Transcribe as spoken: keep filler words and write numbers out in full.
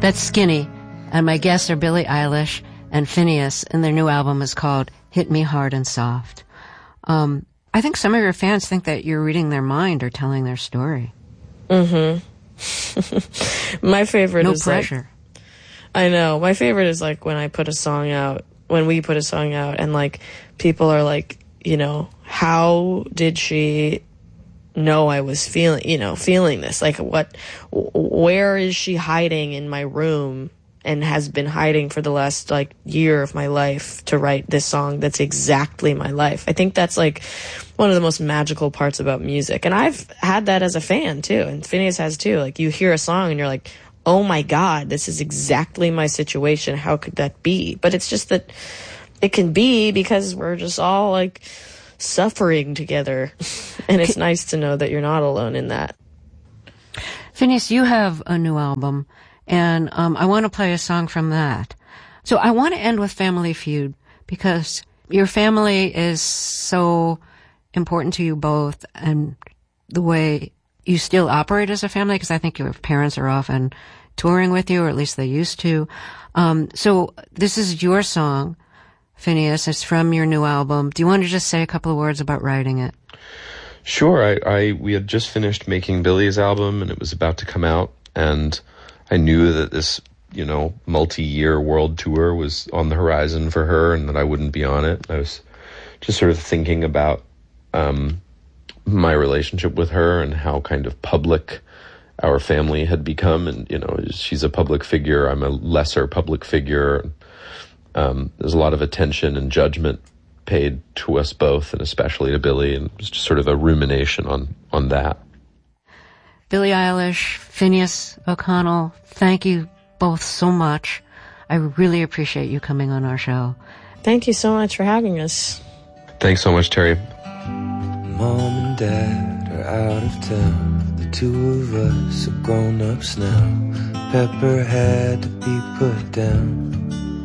That's Skinny, and my guests are Billie Eilish and Phineas, and their new album is called Hit Me Hard and Soft. Um, I think some of your fans think that you're reading their mind or telling their story. Mm-hmm. My favorite no is pressure. Like, I know. My favorite is like when I put a song out, when we put a song out, and like people are like, you know, how did she know I was feeling, you know, feeling this? Like what, where is she hiding in my room and has been hiding for the last like year of my life to write this song that's exactly my life? I think that's like one of the most magical parts about music. And I've had that as a fan too. And Phineas has too. Like you hear a song and you're like, oh my God, this is exactly my situation. How could that be? But it's just that it can be because we're just all like suffering together. And it's nice to know that you're not alone in that. Phineas, you have a new album, and um, I want to play a song from that. So I want to end with Family Feud, because your family is so important to you both, and the way you still operate as a family, because I think your parents are often touring with you, or at least they used to. Um, so this is your song, Phineas. It's from your new album. Do you want to just say a couple of words about writing it? Sure. I, I we had just finished making Billie's album, and it was about to come out, and I knew that this, you know, multi-year world tour was on the horizon for her, and that I wouldn't be on it. I was just sort of thinking about um, my relationship with her and how kind of public our family had become. And, you know, she's a public figure. I'm a lesser public figure. Um, there's a lot of attention and judgment paid to us both, and especially to Billie, and it was just sort of a rumination on, on that. Billie Eilish, Phineas O'Connell, thank you both so much. I really appreciate you coming on our show. Thank you so much for having us. Thanks so much, Terry. Mom and Dad are out of town. The two of us are grown-ups now. Pepper had to be put down.